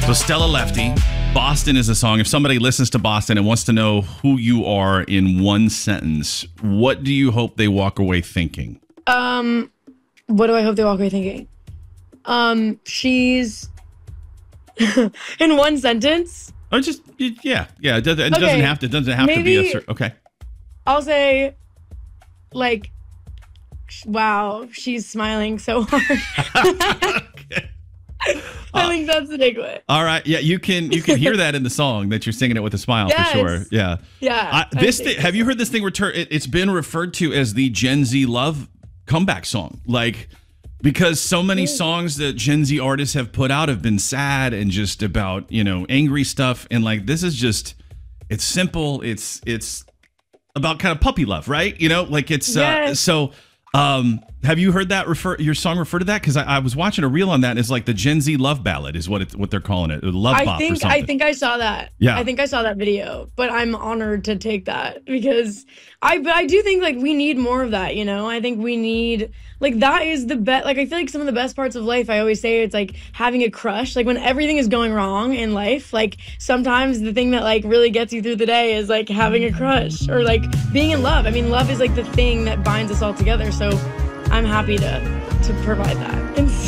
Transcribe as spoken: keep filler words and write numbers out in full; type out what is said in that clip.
So Stella Lefty, Boston is a song. If somebody listens to Boston and wants to know who you are in one sentence, what do you hope they walk away thinking? Um, what do I hope they walk away thinking? Um, she's in one sentence. Oh, just yeah, yeah. It doesn't, it Okay, doesn't have to. It doesn't have to be a maybe- certain. Okay. I'll say, like, wow, she's smiling so hard. Okay. I think that's the takeaway. All right. Yeah, you can you can hear that in the song that you're singing it with a smile Yes. for sure. Yeah. Yeah. I, this I thing, think have you heard this thing return? It, it's been referred to as the Gen Z love comeback song. Like, because so many songs that Gen Z artists have put out have been sad and just about, you know, angry stuff. And like, this is just, it's simple. It's, it's about kind of puppy love, right? You know, like it's, uh, Yes. so, um, have you heard that refer, your song refer to that? Cause I, I was watching a reel on that and it's like the Gen Z love ballad is what it's, what they're calling it. Love I bop or think something. I think I saw that. Yeah. I think I saw that video, but I'm honored to take that because I but I do think like we need more of that, you know? I think we need like that is the best like I feel like some of the best parts of life, I always say it's like having a crush. Like when everything is going wrong in life, like sometimes the thing that like really gets you through the day is like having a crush or like being in love. I mean, love is like the thing that binds us all together. So I'm happy to to provide that.